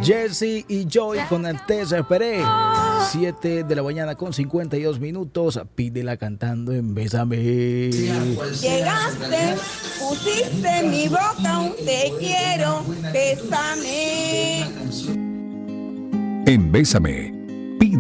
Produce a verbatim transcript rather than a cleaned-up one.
Jesse y Joy con el Te Esperé. siete de la mañana con cincuenta y dos minutos. Pídela cantando en Bésame. Llegaste, pusiste en mi boca un te quiero, bésame. En Bésame